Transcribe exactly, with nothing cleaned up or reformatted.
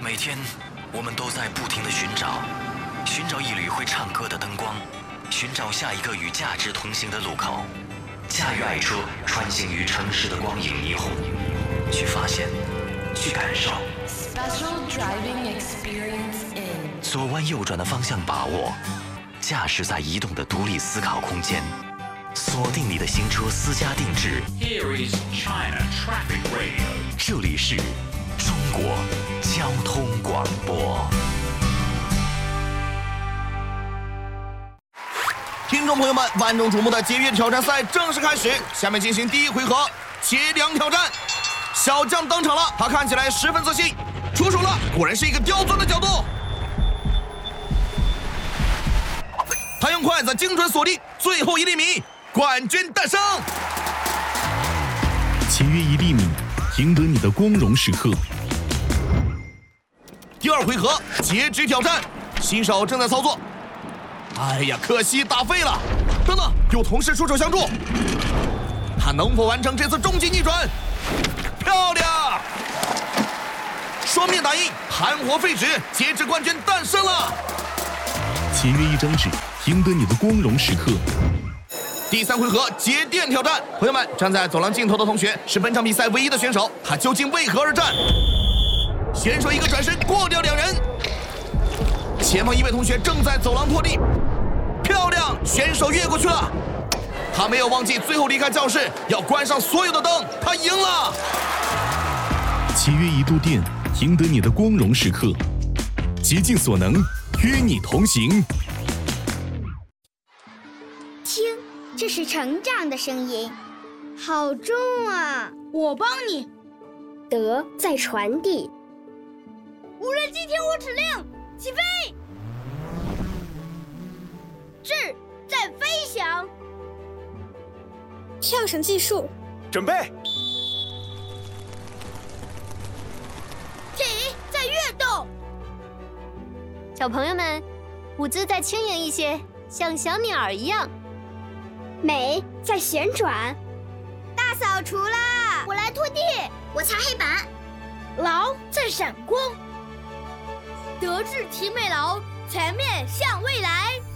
每天，我们都在不停地寻找，寻找一缕会唱歌的灯光，寻找下一个与价值同行的路口。驾驭爱车，穿行于城市的光影霓虹，去发现，去感受。 Special driving experience in 左弯右转的方向把握，驾驶在移动的独立思考空间，锁定你的新车私家定制。 Here is China Traffic Radio。 这里是中国交通广播。 听众朋友们，万众瞩目的节约挑战赛正式开始，下面进行第一回合节粮挑战。小将登场了，他看起来十分自信，出手了，果然是一个刁钻的角度。他用筷子精准锁定最后一厘米，冠军诞生。 节约一厘米，赢得你的光荣时刻。 第二回合截止挑战，新手正在操作。哎呀，可惜打废了！等等，有同事出手相助，他能否完成这次终极逆转？漂亮！双面打印，含活废纸，截止冠军诞生了。 节约一张纸，赢得你的光荣时刻。 第三回合节电挑战，朋友们，站在走廊尽头的同学是本场比赛唯一的选手，他究竟为何而战？选手一个转身过掉两人，前方一位同学正在走廊破地，漂亮，选手越过去了。他没有忘记最后离开教室要关上所有的灯，他赢了。 节约一度电，赢得你的光荣时刻。竭尽所能，与你同行。 听，这是成长的声音，好重啊！ 我帮你。 德在传递。 无人机听我指令，起飞！智在飞翔。 跳绳技术， 准备。 体在跃动。 小朋友们，舞姿再轻盈一些，像小鸟一样。 美在旋转。 大扫除啦！ 我来拖地，我擦黑板。 劳在闪光。德智体美劳，全面向未来。